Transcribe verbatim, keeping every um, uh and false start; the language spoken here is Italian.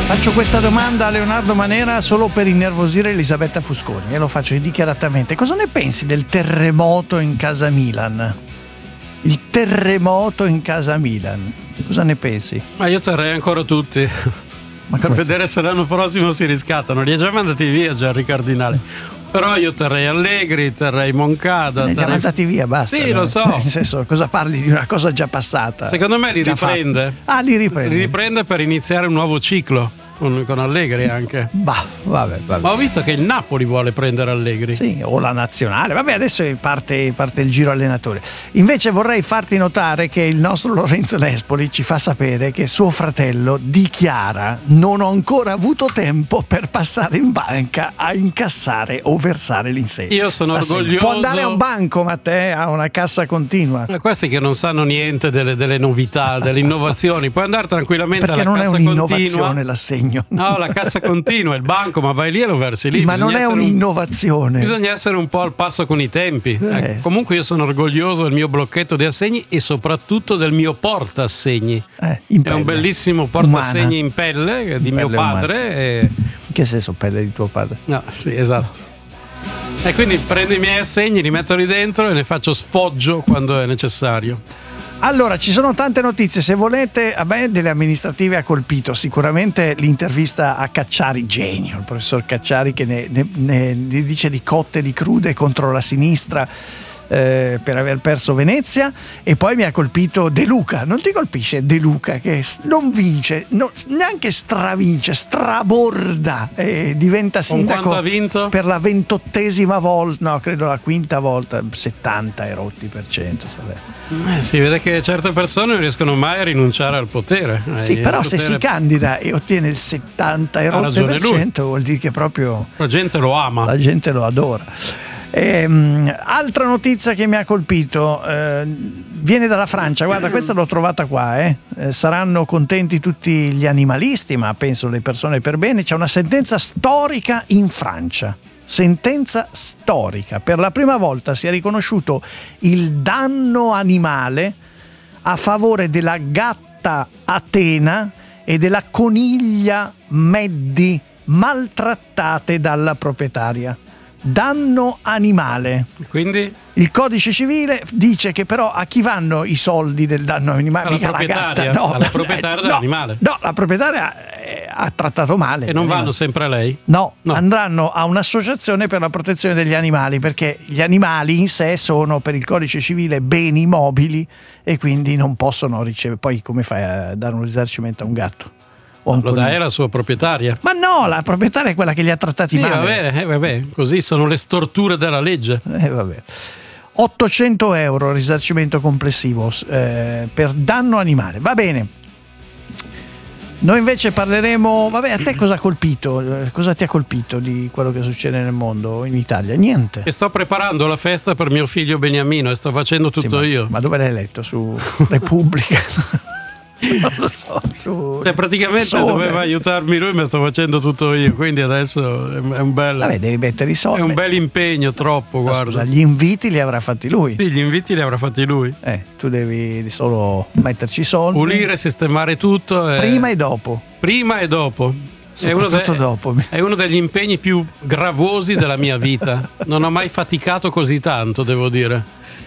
Faccio questa domanda a Leonardo Manera solo per innervosire Elisabetta Fusconi e lo faccio dichiaratamente. Cosa ne pensi del terremoto in casa Milan? Il terremoto in casa Milan. Cosa ne pensi? Ma io terrei ancora tutti. Ma per vedere se l'anno prossimo si riscattano. Li ha già mandati via Gerry Cardinale. Però io terrei Allegri, terrei Moncada. Li terrei... ha mandati via, basta. Sì, no? lo so. Nel senso, cosa parli di una cosa già passata? Secondo me li già riprende. Fatta. Ah, li riprende. Li riprende per iniziare un nuovo ciclo. Con, con Allegri anche. Bah, vabbè, vabbè. Ma ho visto che il Napoli vuole prendere Allegri. Sì, o la nazionale. Vabbè, adesso parte, parte il giro allenatore. Invece vorrei farti notare che il nostro Lorenzo Nespoli ci fa sapere che suo fratello dichiara: non ho ancora avuto tempo per passare in banca a incassare o versare l'insegno. Io sono orgoglioso. Può andare a un banco, Matteo, a una cassa continua. Ma questi che non sanno niente delle, delle novità, delle innovazioni. Puoi andare tranquillamente perché alla cassa continua. Perché non è continua. un'innovazione l'assegno. No, la cassa continua, il banco, ma vai lì e lo versi lì. Ma non è un'innovazione. Un... Bisogna essere un po' al passo con i tempi. Eh. Ecco, comunque io sono orgoglioso del mio blocchetto di assegni e soprattutto del mio portassegni. Eh, in pelle. È un bellissimo portassegni umana. In pelle di in mio pelle padre. E... In che senso pelle di tuo padre? No, sì, esatto. E quindi prendo i miei assegni, li metto lì dentro e ne faccio sfoggio quando è necessario. Allora, ci sono tante notizie, se volete. A me delle amministrative ha colpito sicuramente l'intervista a Cacciari, genio, il professor Cacciari, che ne, ne, ne dice di cotte e di crude contro la sinistra eh, per aver perso Venezia. E poi mi ha colpito De Luca. Non ti colpisce De Luca che non vince, no, neanche stravince, straborda e diventa sindaco. Con quanto ha vinto? Per la ventottesima volta, no, credo la quinta volta, settanta e rotti per cento. Eh, si vede che certe persone non riescono mai a rinunciare al potere. Sì, eh, però potere... se si candida e ottiene il settanta e rotti per cento vuol dire che proprio la gente lo ama, la gente lo adora. Ehm, altra notizia che mi ha colpito eh, viene dalla Francia. Guarda, questa l'ho trovata qua. Eh. Eh, saranno contenti tutti gli animalisti, ma penso le persone per bene. C'è una sentenza storica in Francia. Sentenza storica. Per la prima volta si è riconosciuto il danno animale a favore della gatta Atena e della coniglia Maddie maltrattate dalla proprietaria. Danno animale. Quindi? Il codice civile dice che però a chi vanno i soldi del danno animale? Alla Mica proprietaria, la gatta, no, alla proprietaria no, dell'animale. No, la proprietaria ha trattato male. E non vanno sempre a lei? No, no, andranno a un'associazione per la protezione degli animali, perché gli animali in sé sono per il codice civile beni mobili e quindi non possono ricevere. Poi come fai a dare un risarcimento a un gatto? No, lo dai alla sua proprietaria. Ma no, la proprietaria è quella che li ha trattati sì, male. Va bene, eh, vabbè, così sono le storture della legge. Eh, vabbè. ottocento euro risarcimento complessivo eh, per danno animale. Va bene. Noi invece parleremo. Vabbè, a te cosa ha colpito? Cosa ti ha colpito di quello che succede nel mondo, in Italia? Niente. E sto preparando la festa per mio figlio Beniamino e sto facendo tutto sì, ma, io. Ma dove l'hai letto? Su Repubblica? Non lo so, su... cioè, praticamente Sole. Doveva aiutarmi lui, ma sto facendo tutto io, quindi adesso è un bel Vabbè, devi mettere i soldi. È un bel impegno, troppo, ma guarda. Scusa, gli inviti li avrà fatti lui. Sì, gli inviti li avrà fatti lui. Eh, tu devi solo metterci i soldi. Pulire, sistemare tutto. E... Prima e dopo. Prima e dopo. È uno, de- dopo. è uno degli impegni più gravosi della mia vita. Non ho mai faticato così tanto, devo dire.